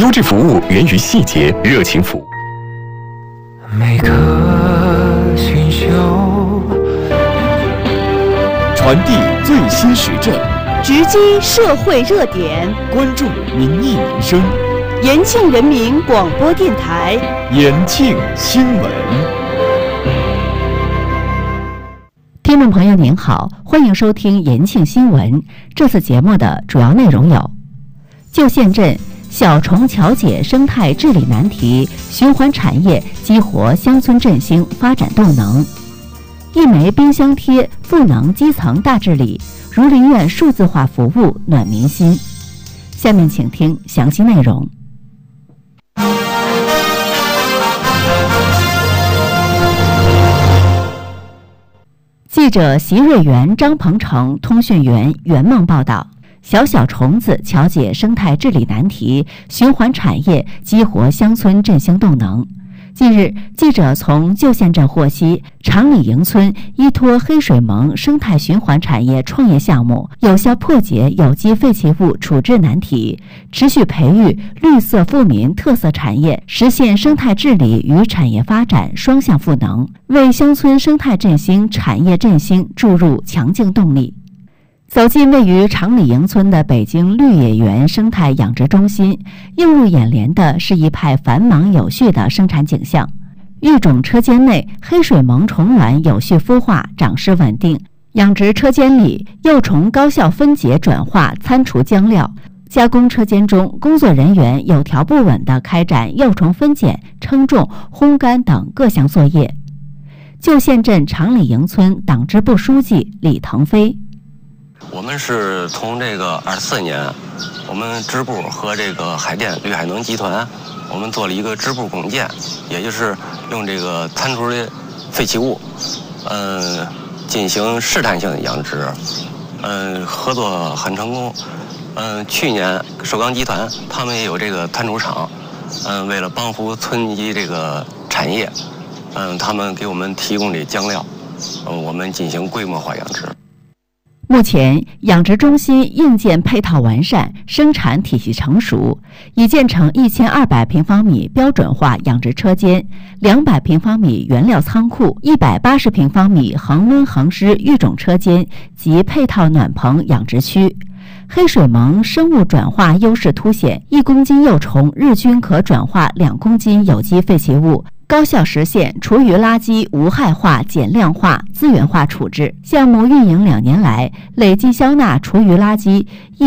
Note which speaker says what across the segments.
Speaker 1: 优质服务源于细节，热情服务。
Speaker 2: 每颗星宿，
Speaker 3: 传递最新时政，
Speaker 4: 直击社会热点，
Speaker 3: 关注民意民生。
Speaker 4: 延庆人民广播电台，
Speaker 3: 延庆新闻。
Speaker 5: 听众朋友您好，欢迎收听延庆新闻。这次节目的主要内容有：旧县镇小虫调解生态治理难题，循环产业激活乡村振兴发展动能；一枚冰箱贴赋能基层大治理，儒林院数字化服务暖民心。下面请听详细内容。记者席瑞元、张鹏程，通讯员圆梦报道：小虫子调解生态治理难题，循环产业激活乡村振兴动能。近日，记者从旧县镇获悉，长里营村依托黑水盟生态循环产业创业项目，有效破解有机废弃物处置难题，持续培育绿色富民特色产业，实现生态治理与产业发展双向赋能，为乡村生态振兴、产业振兴注入强劲动力。走进位于长里营村的北京绿野园生态养殖中心，映入眼帘的是一派繁忙有序的生产景象。育种车间内，黑水盟虫卵有序孵化，长势稳定；养殖车间里，幼虫高效分解转化餐厨浆料；加工车间中，工作人员有条不紊地开展幼虫分拣、称重、烘干等各项作业。旧县镇长里营村党支部书记李腾飞：
Speaker 6: 我们是从这个24年，我们支部和这个海淀绿海能集团，我们做了一个支部共建，也就是用这个餐厨的废弃物，进行试探性的养殖，合作很成功。去年首钢集团他们也有这个餐厨厂，为了帮扶村级这个产业，他们给我们提供这浆料，我们进行规模化养殖。
Speaker 5: 目前，养殖中心硬件配套完善，生产体系成熟，已建成1200平方米标准化养殖车间、200平方米原料仓库、180平方米恒温恒湿育种车间及配套暖棚养殖区。黑水盟生物转化优势凸显，1公斤幼虫日均可转化2公斤有机废弃物，高效实现厨余垃圾无害化、减量化、资源化处置。项目运营2年来，累计销纳厨余垃圾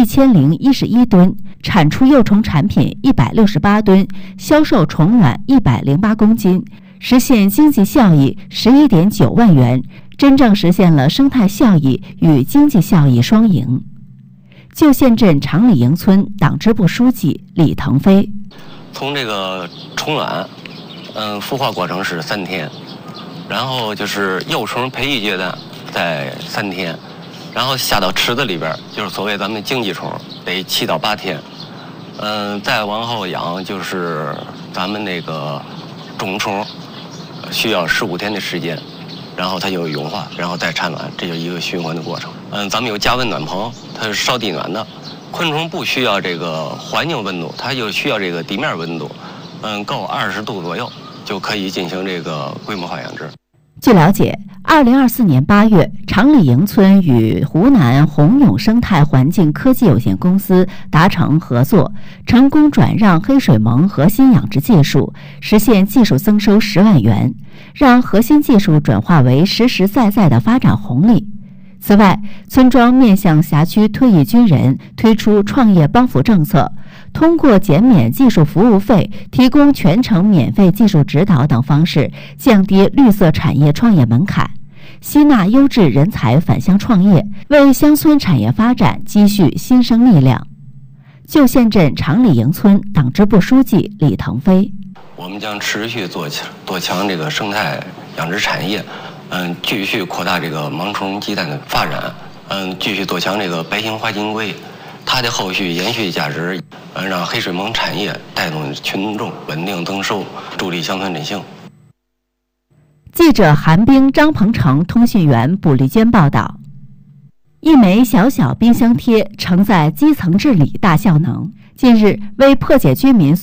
Speaker 5: 1011吨，产出幼虫产品168吨，销售虫卵108公斤，实现经济效益11.9万元，真正实现了生态效益与经济效益双赢。旧县镇长里营村党支部书记李腾飞：
Speaker 6: 从这个虫卵孵化过程是3天，然后就是幼虫培育阶段在3天，然后下到池子里边，就是所谓咱们经济虫，得7到8天，再往后养就是咱们那个种虫，需要15天的时间，然后它就蛹化，然后再产卵，这就是一个循环的过程。咱们有加温暖棚，它是烧地暖的，昆虫不需要这个环境温度，它就需要这个地面温度，够20度左右。就可以进行这个规模化养殖。
Speaker 5: 据了解，2024年8月，长里营村与湖南宏永生态环境科技有限公司达成合作，成功转让黑水盟核心养殖技术，实现技术增收10万元，让核心技术转化为实实在在的发展红利。此外，村庄面向辖区退役军人推出创业帮扶政策，通过减免技术服务费、提供全程免费技术指导等方式，降低绿色产业创业门槛，吸纳优质人才返乡创业，为乡村产业发展积蓄新生力量。旧县镇长里营村党支部书记李腾飞：
Speaker 6: 我们将持续做强这个生态养殖产业，继续扩大这个盲虫鸡蛋的发展，继续做强这个白型花金龟，它的后续延续价值，让黑水盟产业带动群众稳定增收，助力乡村振兴。
Speaker 5: 记者韩冰、张鹏程，通讯员卜丽娟报道：一枚小冰箱贴承载基层治理大效能。近日，为破解居民